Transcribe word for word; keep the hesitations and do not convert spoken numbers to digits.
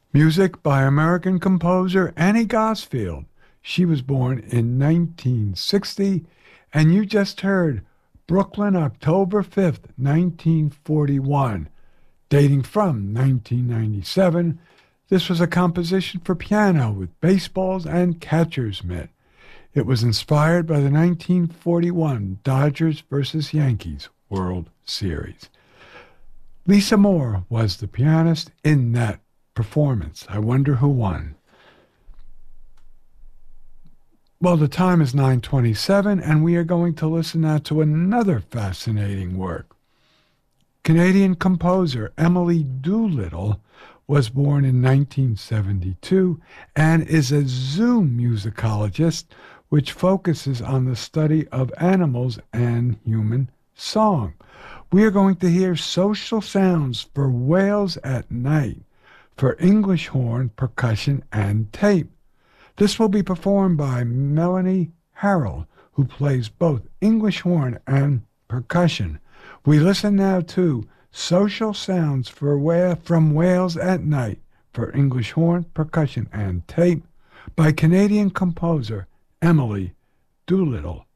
Music by American composer Annie Gosfield. She was born in nineteen sixty, and you just heard Brooklyn, October fifth, nineteen forty-one, dating from nineteen ninety-seven. This was a composition for piano with baseballs and catcher's mitt. It was inspired by the nineteen forty-one Dodgers versus Yankees World Series. Lisa Moore was the pianist in that performance. I wonder who won. Well, the time is nine twenty-seven, and we are going to listen now to another fascinating work. Canadian composer Emily Doolittle was born in nineteen seventy-two and is a zoo musicologist which focuses on the study of animals and human song. We are going to hear Social Sounds for Whales at Night for English horn, percussion, and tape. This will be performed by Melanie Harrell, who plays both English horn and percussion. We listen now to Social Sounds for Whale, from Whales at Night for English horn, percussion, and tape by Canadian composer Emily Doolittle.